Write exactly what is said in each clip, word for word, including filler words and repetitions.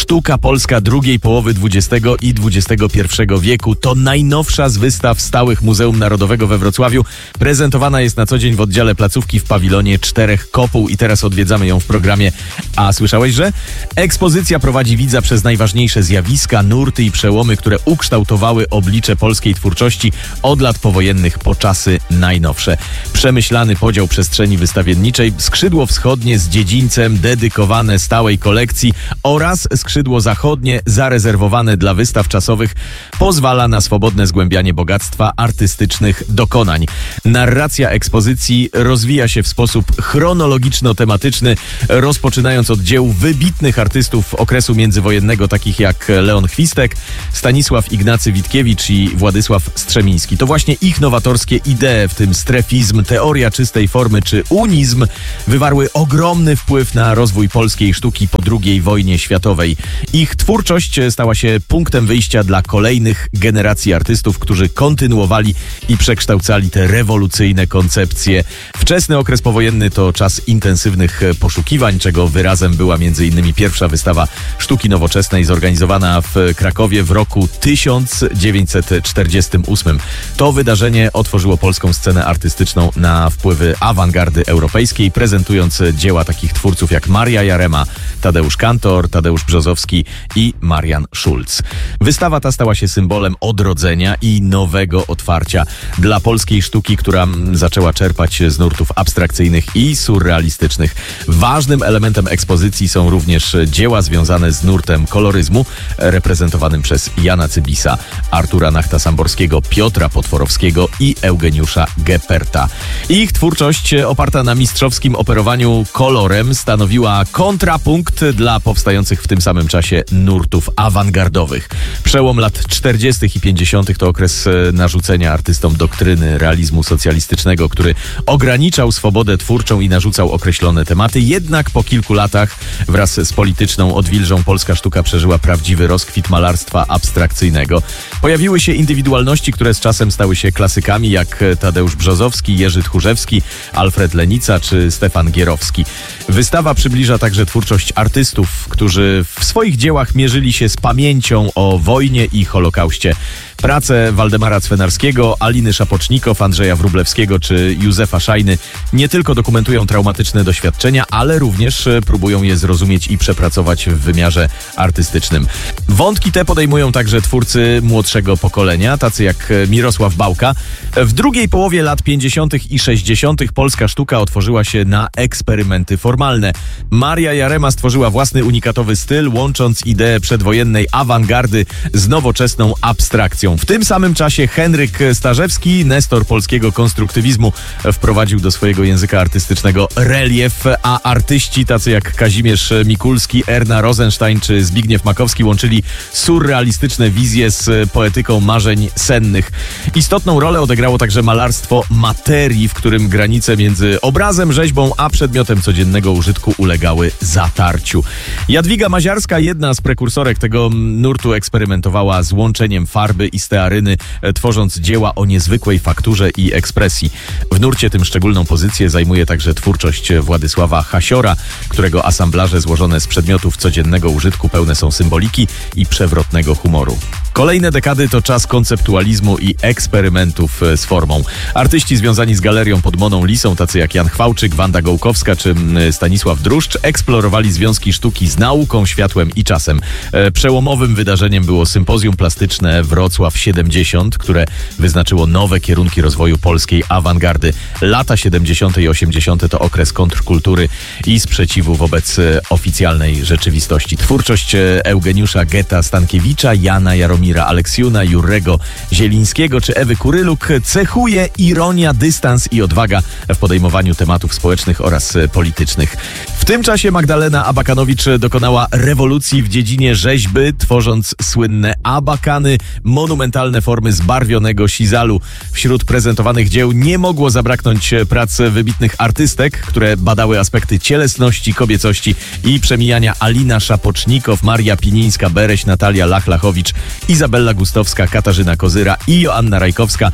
Sztuka polska drugiej połowy dwudziestego i dwudziestego pierwszego wieku to najnowsza z wystaw stałych Muzeum Narodowego we Wrocławiu. Prezentowana jest na co dzień w oddziale placówki w pawilonie Czterech Kopuł i teraz odwiedzamy ją w programie A słyszałeś, że? Ekspozycja prowadzi widza przez najważniejsze zjawiska, nurty i przełomy, które ukształtowały oblicze polskiej twórczości od lat powojennych po czasy najnowsze. Przemyślany podział przestrzeni wystawienniczej, skrzydło wschodnie z dziedzińcem dedykowane stałej kolekcji oraz skrzydło zachodnie zarezerwowane dla wystaw czasowych pozwala na swobodne zgłębianie bogactwa artystycznych dokonań. Narracja ekspozycji rozwija się w sposób chronologiczno-tematyczny, rozpoczynając od dzieł wybitnych artystów okresu międzywojennego, takich jak Leon Chwistek, Stanisław Ignacy Witkiewicz i Władysław Strzemiński. To właśnie ich nowatorskie idee, w tym strefizm, teoria czystej formy czy unizm, wywarły ogromny wpływ na rozwój polskiej sztuki po drugiej wojnie światowej. Ich twórczość stała się punktem wyjścia dla kolejnych generacji artystów, którzy kontynuowali i przekształcali te rewolucyjne koncepcje. Wczesny okres powojenny to czas intensywnych poszukiwań, czego wyrazem była między innymi pierwsza wystawa sztuki nowoczesnej zorganizowana w Krakowie w roku tysiąc dziewięćset czterdziestym ósmym. To wydarzenie otworzyło polską scenę artystyczną na wpływy awangardy europejskiej, prezentując dzieła takich twórców jak Maria Jarema, Tadeusz Kantor, Tadeusz Brzozowski i Marian Schulz. Wystawa ta stała się symbolem odrodzenia i nowego otwarcia dla polskiej sztuki, która zaczęła czerpać z nurtów abstrakcyjnych i surrealistycznych. Ważnym elementem ekspozycji są również dzieła związane z nurtem koloryzmu, reprezentowanym przez Jana Cybisa, Artura Nachta-Samborskiego, Piotra Potworowskiego i Eugeniusza Geperta. Ich twórczość oparta na mistrzowskim operowaniu kolorem stanowiła kontrapunkt dla powstających w tym samym czasie nurtów awangardowych. Przełom lat czterdziestych i pięćdziesiątych to okres narzucenia artystom doktryny realizmu socjalistycznego, który ograniczał swobodę twórczą i narzucał określone tematy. Jednak po kilku latach wraz z polityczną odwilżą polska sztuka przeżyła prawdziwy rozkwit malarstwa abstrakcyjnego. Pojawiły się indywidualności, które z czasem stały się klasykami, jak Tadeusz Brzozowski, Jerzy Tchórzewski, Alfred Lenica czy Stefan Gierowski. Wystawa przybliża także twórczość artystów, którzy w swoich dziełach mierzyli się z pamięcią o wojnie i Holokauście. Prace Waldemara Cwenarskiego, Aliny Szapocznikow, Andrzeja Wróblewskiego czy Józefa Szajny nie tylko dokumentują traumatyczne doświadczenia, ale również próbują je zrozumieć i przepracować w wymiarze artystycznym. Wątki te podejmują także twórcy młodszego pokolenia, tacy jak Mirosław Bałka. W drugiej połowie lat pięćdziesiątych i sześćdziesiątych polska sztuka otworzyła się na eksperymenty formalne. Maria Jarema stworzyła własny unikatowy styl, łącząc ideę przedwojennej awangardy z nowoczesną abstrakcją. W tym samym czasie Henryk Starzewski, nestor polskiego konstruktywizmu, wprowadził do swojego języka artystycznego relief, a artyści tacy jak Kazimierz Mikulski, Erna Rosenstein czy Zbigniew Makowski łączyli surrealistyczne wizje z poetyką marzeń sennych. Istotną rolę odegrało także malarstwo materii, w którym granice między obrazem, rzeźbą a przedmiotem codziennego użytku ulegały zatarciu. Jadwiga Maziarska, jedna z prekursorek tego nurtu, eksperymentowała z łączeniem farby i stearyny, tworząc dzieła o niezwykłej fakturze i ekspresji. W nurcie tym szczególną pozycję zajmuje także twórczość Władysława Hasiora, którego asamblaże złożone z przedmiotów codziennego użytku pełne są symboliki i przewrotnego humoru. Kolejne dekady to czas konceptualizmu i eksperymentów z formą. Artyści związani z galerią pod Moną Lisą, tacy jak Jan Chwałczyk, Wanda Gołkowska czy Stanisław Druszcz, eksplorowali związki sztuki z nauką, światłem i czasem. Przełomowym wydarzeniem było sympozjum plastyczne Wrocław siedemdziesiąt, które wyznaczyło nowe kierunki rozwoju polskiej awangardy. Lata siedemdziesiąte i osiemdziesiąte to okres kontrkultury i sprzeciwu wobec oficjalnej rzeczywistości. Twórczość Eugeniusza Geta Stankiewicza, Jana Jaromira Mira Aleksiuna, Jurego Zielińskiego czy Ewy Kuryluk cechuje ironia, dystans i odwaga w podejmowaniu tematów społecznych oraz politycznych. W tym czasie Magdalena Abakanowicz dokonała rewolucji w dziedzinie rzeźby, tworząc słynne abakany, monumentalne formy zbarwionego sizalu. Wśród prezentowanych dzieł nie mogło zabraknąć prac wybitnych artystek, które badały aspekty cielesności, kobiecości i przemijania. Alina Szapocznikow, Maria Pinińska-Bereś, Natalia Lachlachowicz, Izabella Gustowska, Katarzyna Kozyra i Joanna Rajkowska.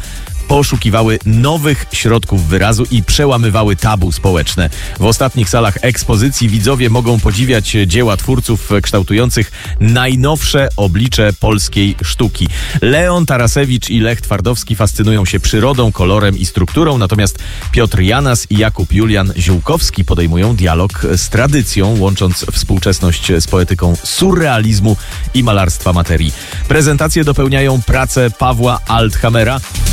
poszukiwały nowych środków wyrazu i przełamywały tabu społeczne. W ostatnich salach ekspozycji widzowie mogą podziwiać dzieła twórców kształtujących najnowsze oblicze polskiej sztuki. Leon Tarasewicz i Lech Twardowski fascynują się przyrodą, kolorem i strukturą, natomiast Piotr Janas i Jakub Julian Ziółkowski podejmują dialog z tradycją, łącząc współczesność z poetyką surrealizmu i malarstwa materii. Prezentacje dopełniają prace Pawła Althammera.